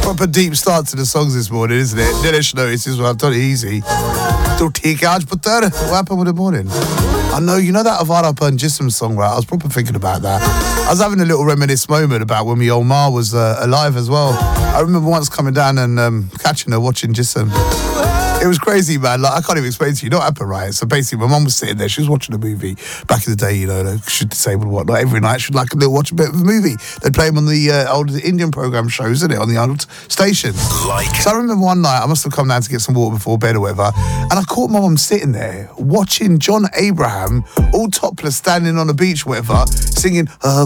Proper deep start to the songs this morning, isn't it? Dinesh notices well, I've done it easy. Still take out, but what happened with the morning? I know, you know that Avara Jism song, right? I was proper thinking about that. I was having a little reminisce moment about when my old ma was alive as well. I remember once coming down and catching her watching Jism. It was crazy, man. Like, I can't even explain to you. Not happened, right? So basically, my mum was sitting there. She was watching a movie back in the day. You know, she's disabled and whatnot. Every night, she'd like to watch a bit of a movie. They'd play them on the old Indian program shows, isn't it, on the old station. So I remember one night, I must have come down to get some water before bed or whatever, and I caught my mum sitting there watching John Abraham, all topless, standing on a beach, whatever, singing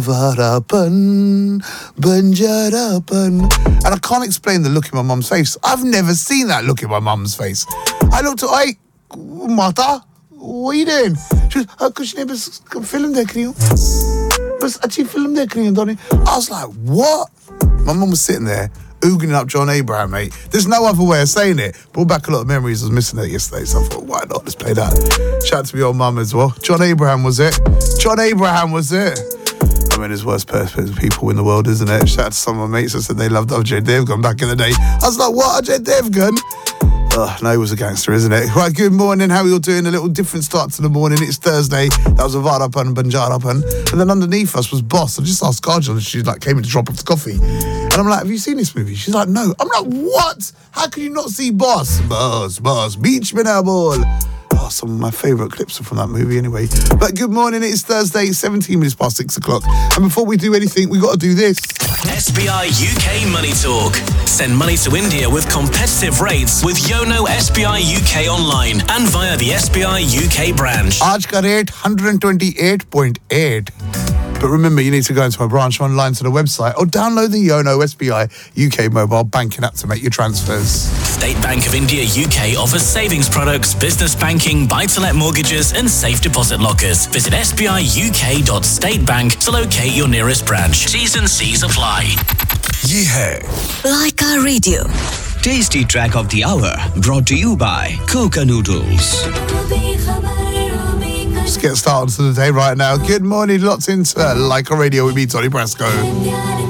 Avarapan, Banjarapan, and I can't explain the look in my mum's face. I've never seen that look in my mum's face. I looked at her, hey, Mata, what are you doing? She was, kuch nahi, bas film dekh rahi hu. Bas achhi film dekh rahi hu, Donnie. I was like, what? My mum was sitting there, oogling up John Abraham, mate. There's no other way of saying it. Brought back a lot of memories. I was missing it yesterday, so I thought, why not? Let's play that. Shout out to my old mum as well. John Abraham was it. John Abraham was it. I mean, there's worse people in the world, isn't it? Shout out to some of my mates that said they loved Ajay Devgan back in the day. I was like, what, Ajay Devgan? Oh, no, he was a gangster, isn't it? Right, good morning. How are you all doing? A little different start to the morning. It's Thursday. That was Avarapan and Banjarapan. And then underneath us was Boss. I just asked Kajal and she came in to drop off the coffee. And I'm like, have you seen this movie? She's like, no. I'm like, what? How can you not see Boss? Boss, Beach Ball. Oh, some of my favourite clips are from that movie anyway. But good morning, it's Thursday, 17 minutes past 6 o'clock. And before we do anything, we got to do this. SBI UK Money Talk. Send money to India with competitive rates with Yono SBI UK online and via the SBI UK branch. Aaj ka rate 128.8. But remember, you need to go into my branch online to the website or download the Yono SBI UK mobile banking app to make your transfers. State Bank of India UK offers savings products, business banking, buy-to-let mortgages and safe deposit lockers. Visit sbiuk.statebank to locate your nearest branch. T's and C's apply. ये है Laika Radio. Tasty Track of the Hour brought to you by Coca Noodles. Let's get started to the day right now. Good morning, lots into Laika Radio with me, Tony Brasco.